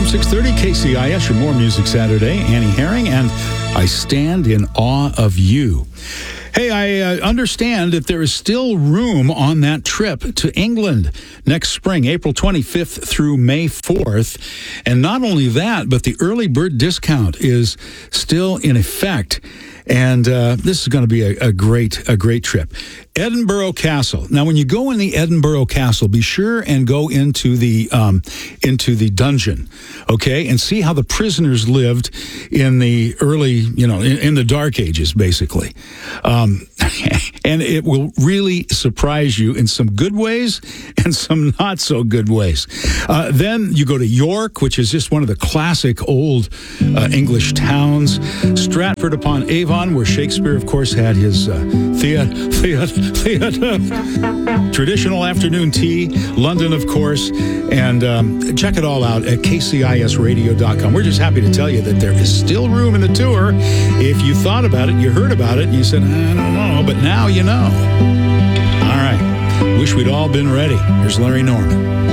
6:30 KCIS, your More Music Saturday. Annie Herring and I Stand in Awe of You. Hey, I understand that there is still room on that trip to England next spring, April 25th through May 4th. And not only that, but the early bird discount is still in effect. And this is going to be a great trip. Edinburgh Castle. Now, when you go in the Edinburgh Castle, be sure and go into the dungeon, okay, and see how the prisoners lived in the early, in the Dark Ages, basically. And it will really surprise you in some good ways and some not so good ways. Then you go to York, which is just one of the classic old English towns. Stratford upon Avon, where Shakespeare, of course, had his theater. Traditional afternoon tea. London, of course. And check it all out at kcisradio.com. We're just happy to tell you that there is still room in the tour. If you thought about it, you heard about it, and you said, I don't know, but now you know. All right. Wish we'd all been ready. Here's Larry Norman.